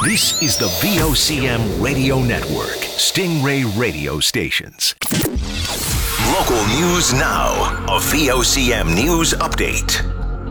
This is the VOCM Radio Network, Stingray Radio Stations. Local news now. A VOCM News Update.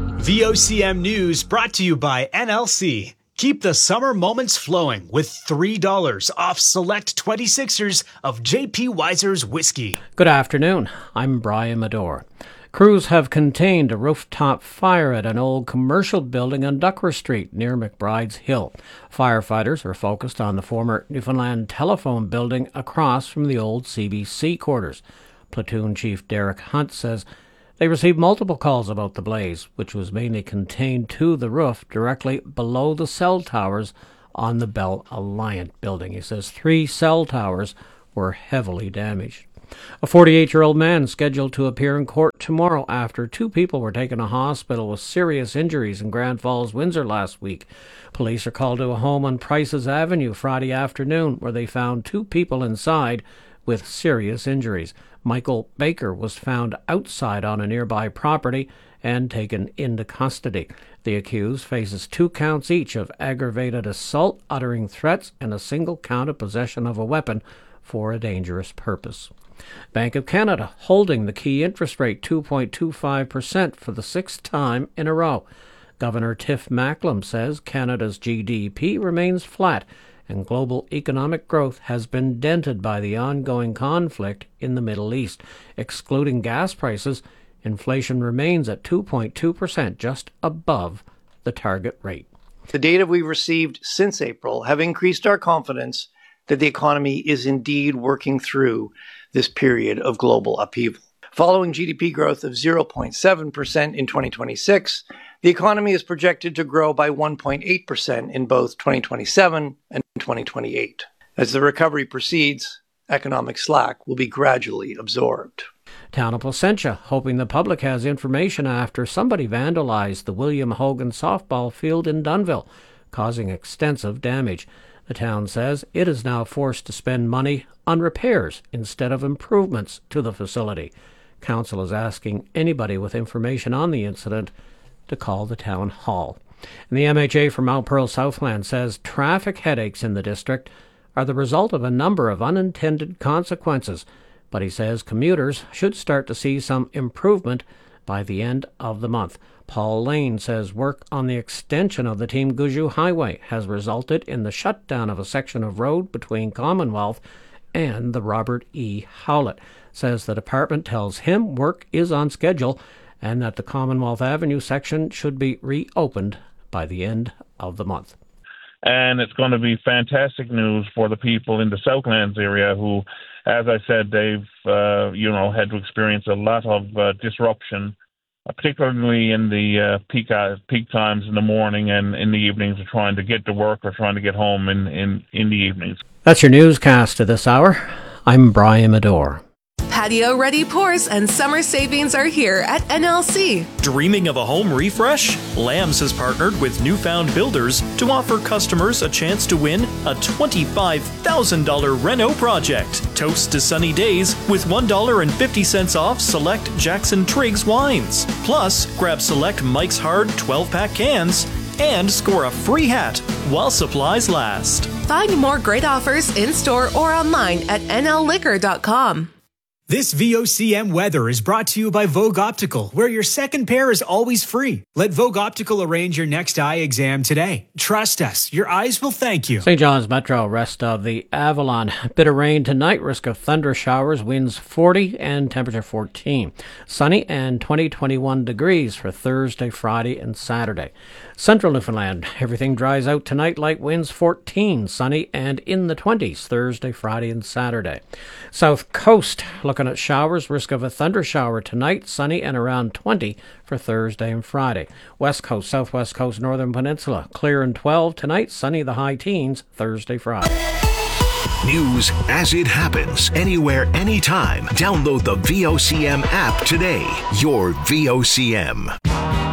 VOCM News brought to you by NLC. Keep the summer moments flowing with $3 off select 26ers of J.P. Weiser's whiskey. Good afternoon. I'm Brian Medore. Crews have contained a rooftop fire at an old commercial building on Duckworth Street near McBride's Hill. Firefighters are focused on the former Newfoundland Telephone building across from the old CBC quarters. Platoon Chief Derek Hunt says they received multiple calls about the blaze, which was mainly contained to the roof directly below the cell towers on the Bell Alliant building. He says 3 cell towers were heavily damaged. A 48-year-old man scheduled to appear in court tomorrow after 2 people were taken to hospital with serious injuries in Grand Falls, Windsor last week. Police are called to a home on Prices Avenue Friday afternoon where they found 2 people inside with serious injuries. Michael Baker was found outside on a nearby property and taken into custody. The accused faces 2 counts each of aggravated assault, uttering threats, and a single count of possession of a weapon for a dangerous purpose. Bank of Canada holding the key interest rate 2.25% for the 6th time in a row. Governor Tiff Macklem says Canada's GDP remains flat and global economic growth has been dented by the ongoing conflict in the Middle East. Excluding gas prices, inflation remains at 2.2%, just above the target rate. The data we've received since April have increased our confidence that the economy is indeed working through this period of global upheaval. Following GDP growth of 0.7% in 2026, the economy is projected to grow by 1.8% in both 2027 and 2028. As the recovery proceeds, economic slack will be gradually absorbed. Town of Placentia hoping the public has information after somebody vandalized the William Hogan softball field in Dunnville, causing extensive damage. The town says it is now forced to spend money on repairs instead of improvements to the facility. Council is asking anybody with information on the incident to call the town hall. And the MHA for Mount Pearl Southland says traffic headaches in the district are the result of a number of unintended consequences, but he says commuters should start to see some improvement by the end of the month. Paul Lane says work on the extension of the Team Guju Highway has resulted in the shutdown of a section of road between Commonwealth and the Robert E. Howlett. Says the department tells him work is on schedule and that the Commonwealth Avenue section should be reopened by the end of the month. And it's going to be fantastic news for the people in the Southlands area who, as I said, they've had to experience a lot of disruption, particularly in the peak times in the morning and in the evenings, trying to get to work or trying to get home in the evenings. That's your newscast of this hour. I'm Brian Medore. Patio-ready pours and summer savings are here at NLC. Dreaming of a home refresh? Lambs has partnered with Newfound Builders to offer customers a chance to win a $25,000 reno project. Toast to sunny days with $1.50 off select Jackson Triggs wines. Plus, grab select Mike's Hard 12-pack cans and score a free hat while supplies last. Find more great offers in-store or online at nlliquor.com. This VOCM weather is brought to you by Vogue Optical, where your second pair is always free. Let Vogue Optical arrange your next eye exam today. Trust us, your eyes will thank you. St. John's Metro, rest of the Avalon. Bit of rain tonight, risk of thunder showers, winds 40 and temperature 14. Sunny and 21 degrees for Thursday, Friday, and Saturday. Central Newfoundland, everything dries out tonight, light winds 14, sunny and in the 20s Thursday, Friday, and Saturday. South Coast, looking at showers, risk of a thunder shower tonight, sunny and around 20 for Thursday and Friday. West Coast, Southwest Coast, Northern Peninsula, clear and 12 tonight, sunny the high teens Thursday, Friday. News as it happens, anywhere, anytime. Download the VOCM app today. Your VOCM.